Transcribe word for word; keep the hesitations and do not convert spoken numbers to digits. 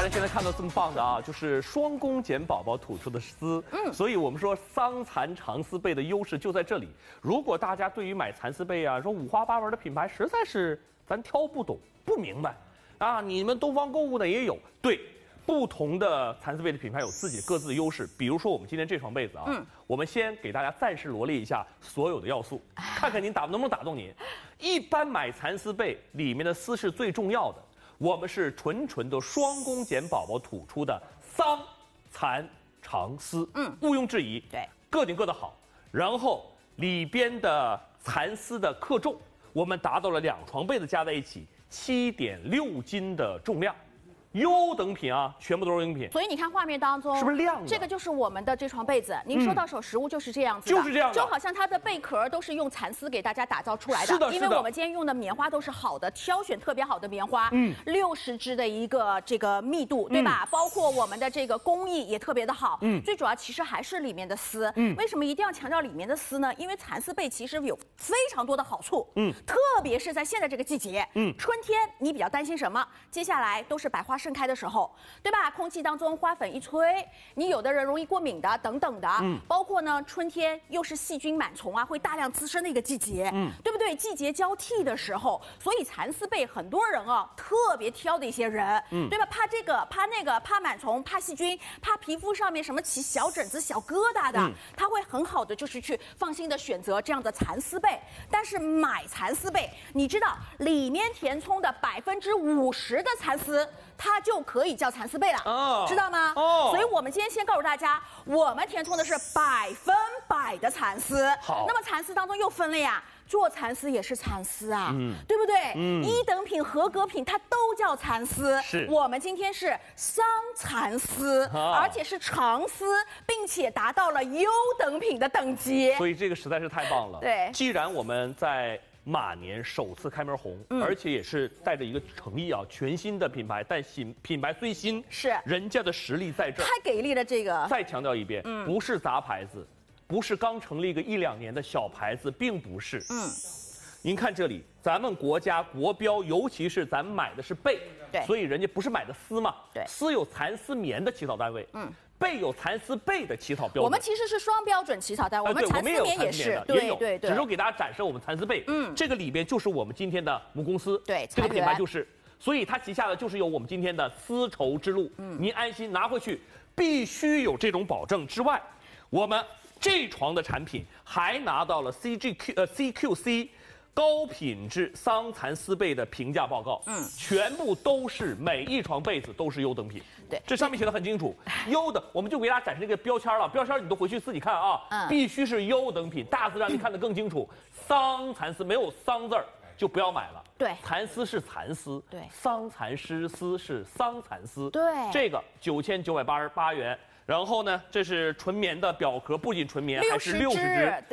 家现在看到这么棒的啊，就是双宫茧宝宝吐出的丝。嗯，所以我们说桑蚕长丝被的优势就在这里。如果大家对于买蚕丝被啊，说五花八门的品牌，实在是咱挑不懂、不明白啊，你们东方购物呢也有对。 不同的蚕丝被的品牌有自己各自的优势，比如说我们今天这床被子啊，嗯、我们先给大家暂时罗列一下所有的要素，看看您打能不能打动您。一般买蚕丝被里面的丝是最重要的，我们是纯纯的双宫茧宝宝吐出的桑蚕长丝，嗯，毋庸置疑， 对， 各顶各的好。然后里边的蚕丝的克重，我们达到了两床被子加在一起七点六斤的重量。 优等品啊，全部都是优等品。 所以你看画面当中， 是不是亮的？ 这个就是我们的这床被子。您收到手实物就是这样子的， 就是这样的， 就好像它的贝壳都是用蚕丝给大家打造出来的。 是的， 因为我们今天用的棉花都是好的，挑选特别好的棉花。嗯，六十支的一个这个密度，对吧？嗯、包括我们的这个工艺也特别的好。嗯，最主要其实还是里面的丝。嗯，为什么一定要强调里面的丝呢？因为蚕丝被其实有非常多的好处。嗯，特别是在现在这个季节。嗯，春天你比较担心什么？接下来都是百花盛开的时候。 对吧？空气当中花粉一吹，你有的人容易过敏的，等等的。嗯，包括呢，春天又是细菌螨虫啊会大量滋生的一个季节，嗯，对不对？季节交替的时候，所以蚕丝被很多人啊特别挑的一些人，嗯，对吧？怕这个，怕那个，怕螨虫，怕细菌，怕皮肤上面什么起小疹子、小疙瘩的，嗯、他会很好的就是去放心的选择这样的蚕丝被。但是买蚕丝被，你知道里面填充的百分之五十的蚕丝，它就可以叫 蚕丝被了，哦，知道吗？哦，所以我们今天先告诉大家，我们填充的是百分百的蚕丝。好，那么蚕丝当中又分了呀，做蚕丝也是蚕丝啊，嗯，对不对？嗯，一等品、合格品它都叫蚕丝。是，我们今天是桑蚕丝，而且是长丝，并且达到了优等品的等级。 所以这个实在是太棒了。 对， 既然我们在 马年首次开门红，嗯、而且也是带着一个诚意啊，全新的品牌，但新品牌虽新， 是人家的实力在这儿， 太给力了。这个再强调一遍，嗯、不是杂牌子，不是刚成立个一两年的小牌子，并不是。嗯，您看这里，咱们国家国标，尤其是咱们买的是被，对，所以人家不是买的丝嘛，对，丝有蚕丝棉的起草单位，嗯。 被有蚕丝被的起草标准， 我们其实是双标准起草单位，我们蚕丝棉也是， 对对对， 只是给大家展示我们蚕丝被，嗯，这个里边就是我们今天的母公司， 对， 这个品牌就是，所以它旗下的就是有我们今天的丝绸之路，嗯，您安心拿回去，必须有这种保证之外，我们这床的产品还拿到了 C G Q 呃 C Q C。 高品质桑蚕丝被的评价报告，嗯，全部都是每一床被子都是优等品。 对， 这上面写的很清楚，优的，我们就给大家展示这个标签了。标签你都回去自己看啊，嗯，必须是优等品，大字让你看得更清楚。桑蚕丝没有桑字儿就不要买了。 对， 蚕丝是蚕丝， 对， 桑蚕丝丝是桑蚕丝， 对， 这个九千九百八十八元。然后呢，这是纯棉的表壳，不仅纯棉，还是六十支。